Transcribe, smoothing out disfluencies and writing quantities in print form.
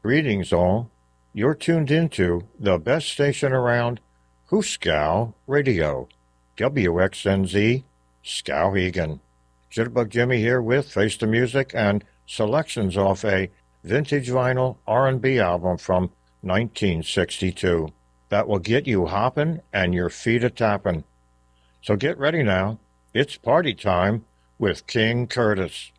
Greetings all. You're tuned into the best station around, Hooskow Radio, WXNZ, Skowhegan. Jitterbug Jimmy here with Face the Music and selections off a vintage vinyl R&B album from 1962 that will get you hopping and your feet a-tapping. So get ready now. It's party time with King Curtis.